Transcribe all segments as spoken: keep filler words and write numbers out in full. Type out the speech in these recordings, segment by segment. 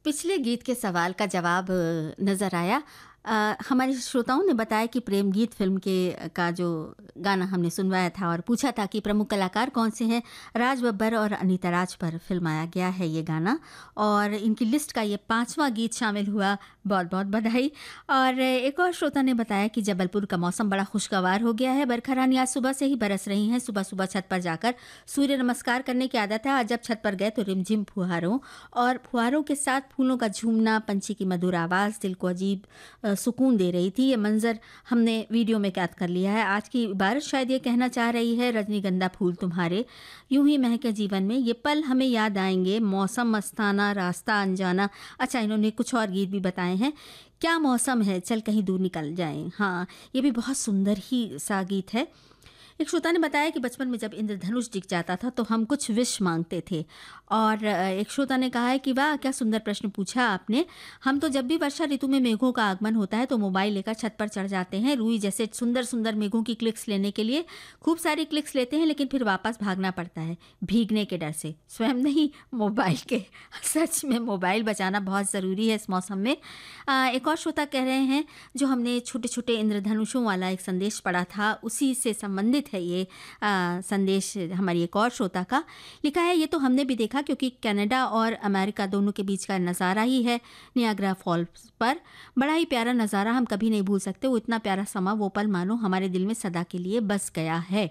पिछले गीत के सवाल का जवाब अ, नज़र आया। अ, हमारे श्रोताओं ने बताया कि प्रेम गीत फ़िल्म के का जो गाना हमने सुनवाया था और पूछा था कि प्रमुख कलाकार कौन से हैं। राज बब्बर और अनीता राज पर फ़िल्माया गया है ये गाना और इनकी लिस्ट का ये पाँचवां गीत शामिल हुआ। बहुत-बहुत बधाई। और एक और श्रोता ने बताया कि जबलपुर का मौसम बड़ा खुशगवार हो गया है। बरखा रानी आज सुबह से ही बरस रही हैं। सुबह-सुबह छत पर जाकर सूर्य नमस्कार करने की आदत है। आज जब छत पर गए तो रिमझिम फुहारों और फुहारों के साथ फूलों का झूमना, पंछी की मधुर आवाज़ दिल को अजीब अ, सुकून दे रही थी। ये मंज़र हमने वीडियो में कैद कर लिया है। आज की इबारत शायद ये कहना चाह रही है, रजनीगंधा फूल तुम्हारे यूं ही महके जीवन में, ये पल हमें याद आएंगे, मौसम मस्ताना रास्ता अनजाना। अच्छा, इन्होंने कुछ और गीत भी बताए हैं। क्या मौसम है, चल कहीं दूर निकल जाएं। हाँ, ये भी बहुत सुंदर ही सा गीत है। एक श्रोता ने बताया कि बचपन में जब इंद्रधनुष दिख जाता था तो हम कुछ विश मांगते थे। और अ, एक श्रोता ने कहा है कि वाह क्या सुंदर प्रश्न पूछा आपने। हम तो जब भी वर्षा ऋतु में मेघों का आगमन होता है तो मोबाइल लेकर छत पर चढ़ जाते हैं, रुई जैसे सुंदर सुंदर मेघों की क्लिक्स लेने के लिए। खूब सारी क्लिक्स लेते हैं लेकिन फिर वापस भागना पड़ता है भीगने के डर से, स्वयं नहीं, मोबाइल के। सच में मोबाइल बचाना बहुत ज़रूरी है इस मौसम में। अ, एक और श्रोता कह रहे हैं, जो हमने छोटे छोटे इंद्रधनुषों वाला एक संदेश पढ़ा था उसी से संबंधित है ये आ, संदेश हमारी एक और श्रोता का। लिखा है, ये तो हमने भी देखा क्योंकि कनाडा और अमेरिका दोनों के बीच का नज़ारा ही है नियाग्रा फॉल्स पर। बड़ा ही प्यारा नज़ारा, हम कभी नहीं भूल सकते। वो इतना प्यारा समा, वो पल मानो हमारे दिल में सदा के लिए बस गया है।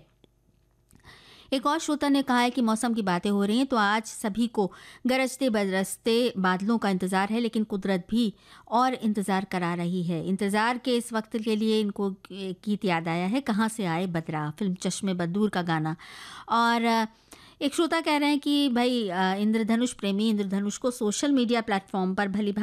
एक और श्रोता ने कहा है कि मौसम की बातें हो रही हैं तो आज सभी को गरजते बरसते बादलों का इंतज़ार है, लेकिन कुदरत भी और इंतज़ार करा रही है। इंतज़ार के इस वक्त के लिए इनको गीत याद आया है, कहाँ से आए बदरा, फिल्म चश्मे बदूर का गाना। और अ, एक श्रोता कह रहे हैं कि भाई अ, इंद्रधनुष प्रेमी इंद्रधनुष को सोशल मीडिया प्लेटफॉर्म पर भली